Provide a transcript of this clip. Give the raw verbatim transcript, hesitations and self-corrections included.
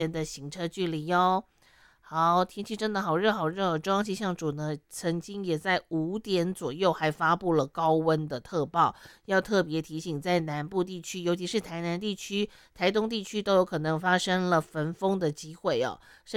的行车距离哟。好，天气真的好热好热，中央气象组呢曾经也在五点左右还发布了高温的特报，要特别提醒在南部地区，尤其是台南地区、台东地区都有可能发生了焚风的机会哦。